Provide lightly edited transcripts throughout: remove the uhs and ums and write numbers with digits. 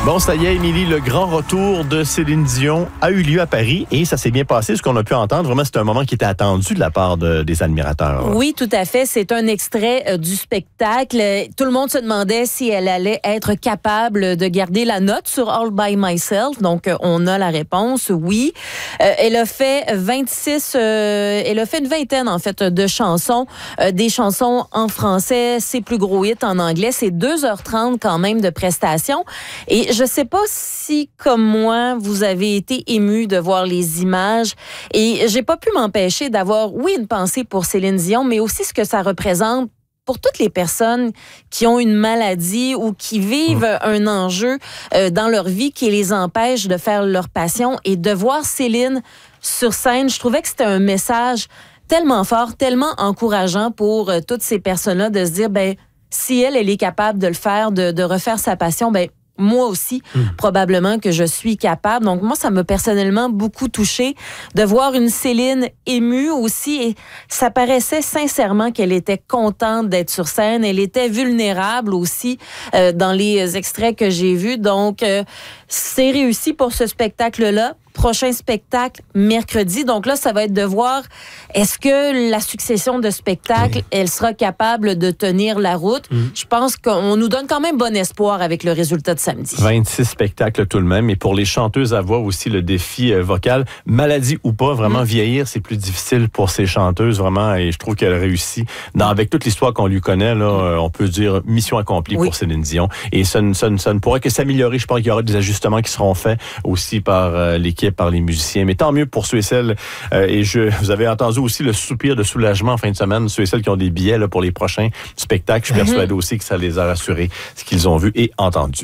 Bon, ça y est, Émilie, le grand retour de Céline Dion a eu lieu à Paris et ça s'est bien passé, ce qu'on a pu entendre. Vraiment, c'est un moment qui était attendu de la part des admirateurs. Oui, tout à fait. C'est un extrait du spectacle. Tout le monde se demandait si elle allait être capable de garder la note sur All By Myself. Donc, on a la réponse, oui. Elle a fait une vingtaine, en fait, de chansons. Des chansons en français, ses plus gros hits en anglais. C'est 2h30 quand même de prestations. Et je sais pas si, comme moi, vous avez été ému de voir les images. Et j'ai pas pu m'empêcher d'avoir, oui, une pensée pour Céline Dion, mais aussi ce que ça représente pour toutes les personnes qui ont une maladie ou qui vivent un enjeu dans leur vie qui les empêche de faire leur passion. Et de voir Céline sur scène, je trouvais que c'était un message tellement fort, tellement encourageant pour toutes ces personnes-là de se dire, ben si elle est capable de le faire, de refaire sa passion, ben moi aussi, probablement que je suis capable. Donc, moi, ça m'a personnellement beaucoup touchée de voir une Céline émue aussi. Et ça paraissait sincèrement qu'elle était contente d'être sur scène. Elle était vulnérable aussi dans les extraits que j'ai vus. Donc, c'est réussi pour ce spectacle-là. Prochain spectacle, mercredi. Donc là, ça va être de voir est-ce que la succession de spectacles, elle sera capable de tenir la route. Je pense qu'on nous donne quand même bon espoir avec le résultat de samedi. 26 spectacles tout de même. Et pour les chanteuses à voix aussi, le défi vocal, maladie ou pas, vraiment vieillir, c'est plus difficile pour ces chanteuses, vraiment. Et je trouve qu'elle réussit. Avec toute l'histoire qu'on lui connaît, là, on peut dire mission accomplie pour Céline Dion. Et ça ne pourrait que s'améliorer. Je pense qu'il y aura des ajustements qui seront faits aussi par l'équipe, par les musiciens. Mais tant mieux pour ceux et celles. Vous avez entendu aussi le soupir de soulagement en fin de semaine, ceux et celles qui ont des billets là, pour les prochains spectacles. Je suis persuadé aussi que ça les a rassurés, ce qu'ils ont vu et entendu.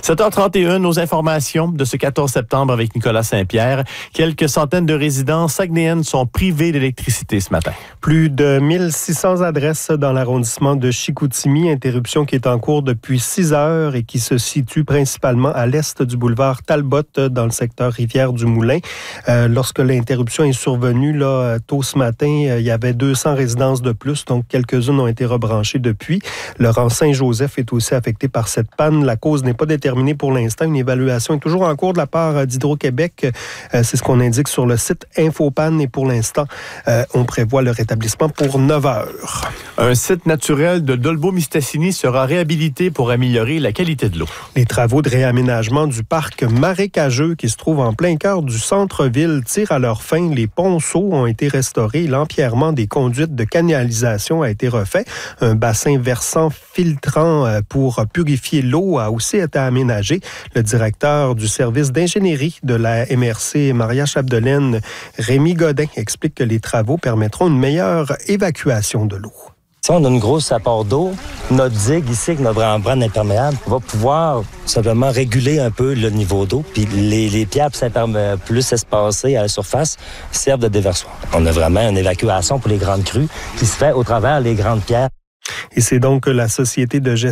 7h31, nos informations de ce 14 septembre avec Nicolas Saint-Pierre. Quelques centaines de résidences saguenéennes sont privées d'électricité ce matin. Plus de 1600 adresses dans l'arrondissement de Chicoutimi. Interruption qui est en cours depuis 6 heures et qui se situe principalement à l'est du boulevard Talbot dans le secteur Rivière-du-Moulin. Lorsque l'interruption est survenue là, tôt ce matin, il y avait 200 résidences de plus, donc quelques-unes ont été rebranchées depuis. Le rang Saint-Joseph est aussi affecté par cette panne. La cause n'est pas déterminée pour l'instant. Une évaluation est toujours en cours de la part d'Hydro-Québec. C'est ce qu'on indique sur le site Infopanne et pour l'instant, on prévoit le rétablissement pour 9 heures. Un site naturel de Dolbeau-Mistassini sera réhabilité pour améliorer la qualité de l'eau. Les travaux de réaménagement du parc marécageux qui se trouve en plein cœur du centre-ville tirent à leur fin. Les ponceaux ont été restaurés. L'empierrement des conduites de canalisation a été refait. Un bassin versant filtrant pour purifier l'eau a aussi été aménagé. Le directeur du service d'ingénierie de la MRC, Maria Chapdelaine, Rémi Godin, explique que les travaux permettront une meilleure évacuation de l'eau. Si on a une grosse apport d'eau, notre digue ici, avec notre membrane imperméable, va pouvoir simplement réguler un peu le niveau d'eau. Puis les pierres plus espacées à la surface servent de déversoir. On a vraiment une évacuation pour les grandes crues qui se fait au travers les grandes pierres. Et c'est donc la Société de gestion